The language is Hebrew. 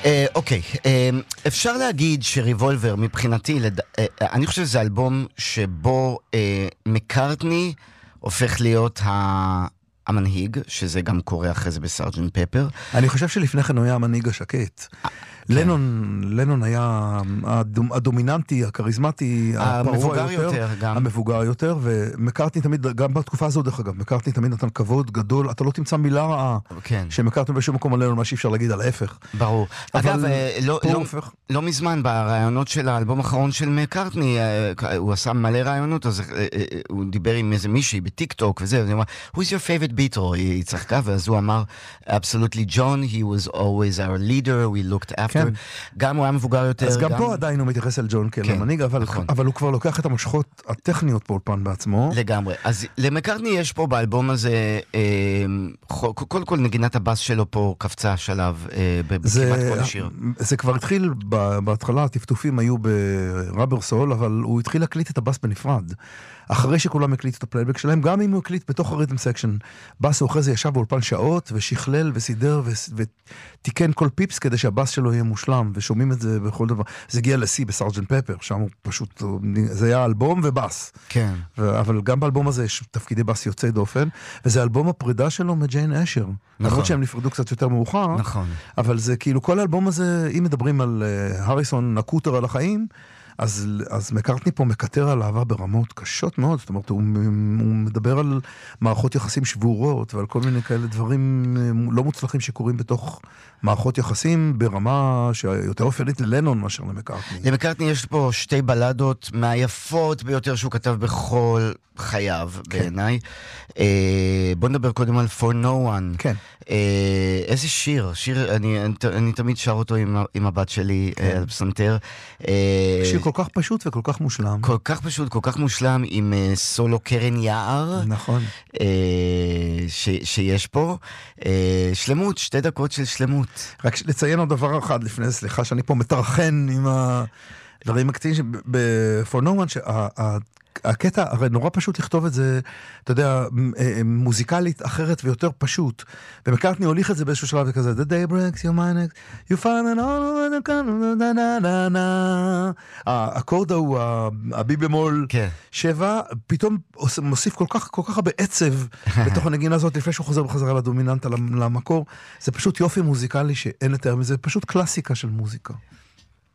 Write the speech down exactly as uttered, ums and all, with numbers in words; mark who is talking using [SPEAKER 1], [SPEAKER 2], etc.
[SPEAKER 1] אוקיי, אפשר להגיד שריבולבר מבחינתי, אני חושב שזה אלבום שבו מקארטני הופך להיות המנהיג, שזה גם קורה אחרי זה בסארג'נט פפר.
[SPEAKER 2] אני חושב שלפני כן הוא היה המנהיג השקט. לנון, לנון היה הדומיננטי, הכריזמטי,
[SPEAKER 1] המבוגר יותר, גם.
[SPEAKER 2] המבוגר יותר, ומקארטני תמיד, גם בתקופה הזו דרך אגב, מקארטני תמיד נתן כבוד גדול, אתה לא תמצא מילה רעה, שמקארטני בשום מקום עלינו, מה שאי אפשר להגיד על ההפך.
[SPEAKER 1] ברור. אגב, לא מזמן, ברעיונות של האלבום האחרון של מקארטני, הוא עשה מלא רעיונות, אז הוא דיבר עם איזה מישהי בטיק טוק וזה, הוא אמר, who's your favorite Beatle? היא צחקה, ואז הוא אמר, absolutely John, he was always our leader, we looked after. גם הוא היה מבוגר יותר.
[SPEAKER 2] אז גם פה עדיין הוא מתייחס אל ג'ון כמנהיג, אבל הוא כבר לוקח את המושכות הטכניות באולפן בעצמו.
[SPEAKER 1] לגמרי. אז למקארטני יש פה באלבום הזה, קודם כל נגינת הבאס שלו פה קפצה שלב בכמעט כל השיר.
[SPEAKER 2] זה כבר התחיל בהתחלה, הטפטופים היו ברבר סול, אבל הוא התחיל להקליט את הבאס בנפרד. אחרי שכולם הקליטו את הפלייבק שלהם, גם אם הוא הקליט בתוך הריתם סקשן, בס הוא אחרי זה ישב באולפן שעות, ושכלל וסידר, ותיקן כל פיפס, כדי שהבס שלו יהיה מושלם, ושומעים את זה בכל דבר. זה הגיע לסי בסארג'נט פפר, שם הוא פשוט, זה היה אלבום ובס.
[SPEAKER 1] כן.
[SPEAKER 2] אבל גם באלבום הזה יש תפקידי בס יוצאי דופן, וזה אלבום הפרידה שלו מג'יין אשר. נכון. למרות שהם נפרדו קצת יותר מאוחר.
[SPEAKER 1] נכון.
[SPEAKER 2] אבל זה כאילו, כל האלבום הזה, אם מדברים על הריסון נקוטר על החיים, אז, אז מקארטני פה מקטר על אהבה ברמות קשות מאוד, זאת אומרת, הוא, הוא מדבר על מערכות יחסים שבורות, ועל כל מיני כאלה דברים לא מוצלחים שקורים בתוך מערכות יחסים, ברמה שיותר אופיינית ללנון מאשר למקארטני.
[SPEAKER 1] למקארטני יש פה שתי בלדות מהיפות ביותר שהוא כתב בכל חייו, כן. בעיניי. אה, בוא נדבר קודם על For No One.
[SPEAKER 2] כן.
[SPEAKER 1] אה, איזה שיר, שיר, אני, אני, אני תמיד שר אותו עם, עם הבת שלי, כן. אה, בסנטר. אה,
[SPEAKER 2] שיר כל כך פשוט וכל כך מושלם.
[SPEAKER 1] כל כך פשוט, כל כך מושלם, עם אה, סולו קרן יער.
[SPEAKER 2] נכון.
[SPEAKER 1] אה, ש, שיש פה. אה, שלמות, שתי דקות של שלמות.
[SPEAKER 2] רק לציין עוד דבר אחד לפני, סליחה שאני פה מתרחן עם הדברים הקטנים, ב-For No One, שה... הקטע, הרי נורא פשוט לכתוב את זה, אתה יודע, מוזיקלית אחרת ויותר פשוט. ומקארטני הוליך את זה באיזשהו שלב וכזה, The day breaks your mind, you find it all over the corner, האקורד הוא, הבי במול שבע, פתאום מוסיף כל כך, כל כך הרבה עצב בתוך הנגינה הזאת, לפני שהוא חוזר בחזרה לדומיננטה, למקור. זה פשוט יופי מוזיקלי שאין לתאר מזה, פשוט קלאסיקה של מוזיקה.